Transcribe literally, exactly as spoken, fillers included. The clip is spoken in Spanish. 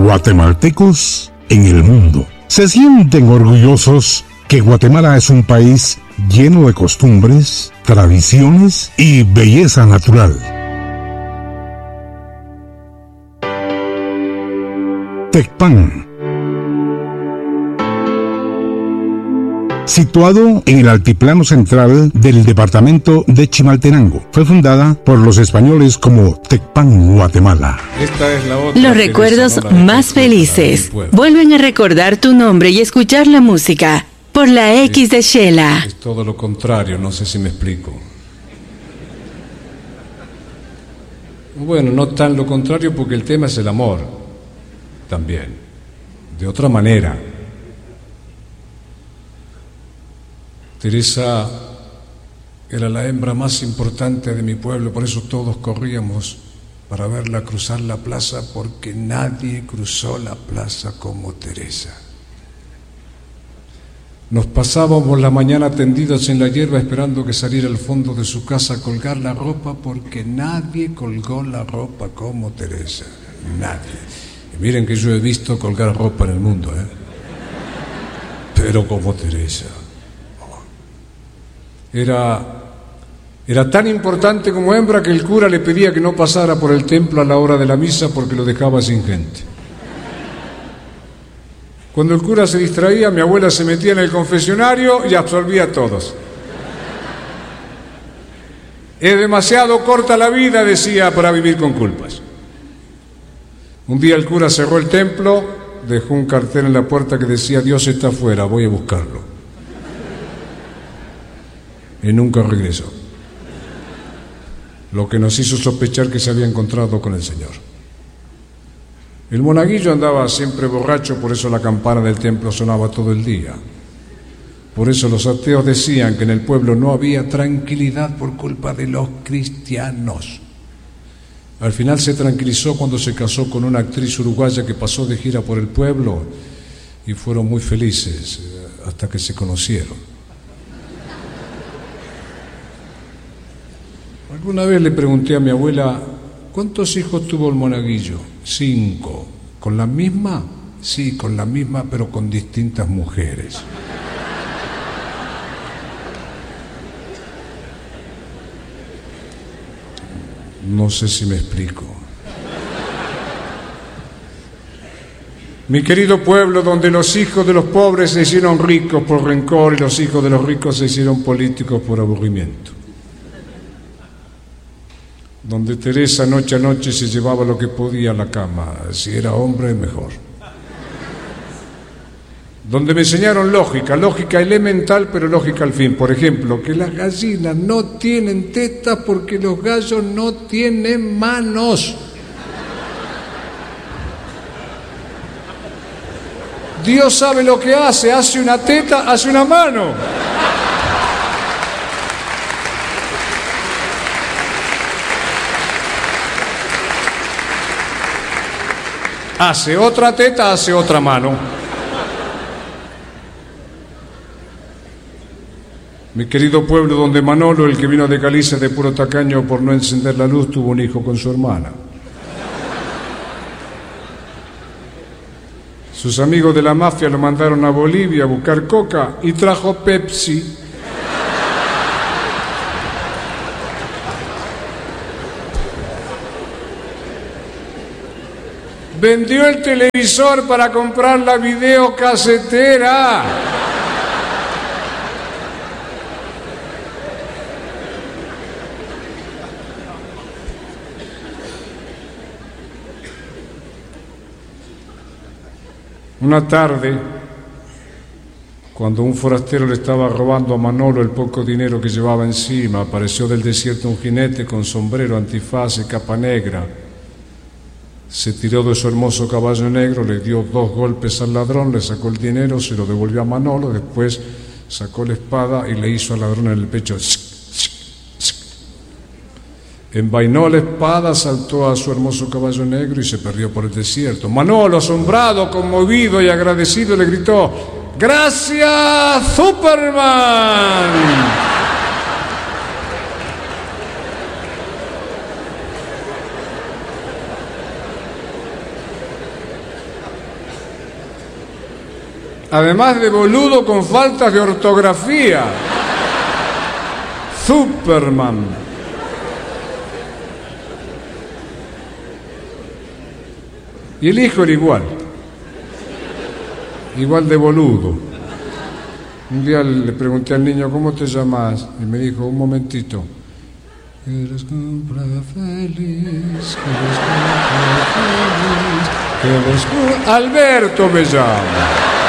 guatemaltecos en el mundo. Se sienten orgullosos que Guatemala es un país lleno de costumbres, tradiciones y belleza natural. Tecpan, situado en el altiplano central del departamento de Chimaltenango, fue fundada por los españoles como Tecpan, Guatemala. Esta es la otra los recuerdos Teresa, ¿no? más felices vuelven a recordar tu nombre y escuchar la música por la X de Shela. Es todo lo contrario, no sé si me explico. Bueno, no tan lo contrario porque el tema es el amor, también, de otra manera. Teresa era la hembra más importante de mi pueblo, por eso todos corríamos para verla cruzar la plaza, porque nadie cruzó la plaza como Teresa. Nos pasábamos la mañana tendidos en la hierba esperando que saliera al fondo de su casa a colgar la ropa, porque nadie colgó la ropa como Teresa, nadie. Y miren que yo he visto colgar ropa en el mundo, ¿eh? Pero como Teresa. Era, era tan importante como hembra que el cura le pedía que no pasara por el templo a la hora de la misa porque lo dejaba sin gente. Cuando el cura se distraía, mi abuela se metía en el confesionario y absolvía a todos. Es demasiado corta la vida, decía, para vivir con culpas. Un día el cura cerró el templo, dejó un cartel en la puerta que decía: Dios está afuera, voy a buscarlo. Y nunca regresó, lo que nos hizo sospechar que se había encontrado con el Señor. El monaguillo andaba siempre borracho, por eso la campana del templo sonaba todo el día. Por eso los ateos decían que en el pueblo no había tranquilidad por culpa de los cristianos. Al final se tranquilizó cuando se casó con una actriz uruguaya que pasó de gira por el pueblo y fueron muy felices hasta que se conocieron. Alguna vez le pregunté a mi abuela: ¿cuántos hijos tuvo el monaguillo? Cinco. ¿Con la misma? Sí, con la misma, pero con distintas mujeres. No sé si me explico. Mi querido pueblo, donde los hijos de los pobres se hicieron ricos por rencor y los hijos de los ricos se hicieron políticos por aburrimiento. Donde Teresa noche a noche se llevaba lo que podía a la cama, si era hombre mejor. Donde me enseñaron lógica, lógica elemental pero lógica al fin. Por ejemplo, que las gallinas no tienen tetas porque los gallos no tienen manos. Dios sabe lo que hace, hace una teta, hace una mano. Hace otra teta, hace otra mano. Mi querido pueblo, donde Manolo, el que vino de Galicia de puro tacaño por no encender la luz, tuvo un hijo con su hermana. Sus amigos de la mafia lo mandaron a Bolivia a buscar coca y trajo Pepsi. Vendió el televisor para comprar la videocasetera. Una tarde, cuando un forastero le estaba robando a Manolo el poco dinero que llevaba encima, apareció del desierto un jinete con sombrero, antifaz y capa negra. Se tiró de su hermoso caballo negro, le dio dos golpes al ladrón, le sacó el dinero, se lo devolvió a Manolo, después sacó la espada y le hizo al ladrón en el pecho. Envainó la espada, saltó a su hermoso caballo negro y se perdió por el desierto. Manolo, asombrado, conmovido y agradecido, le gritó: ¡Gracias, Superman! Además de boludo con faltas de ortografía. Superman. Y el hijo era igual. Igual de boludo. Un día le pregunté al niño, ¿cómo te llamas? Y me dijo, un momentito. Que les cumpla feliz, que les cumpla feliz, que les cumpla... Alberto me llama.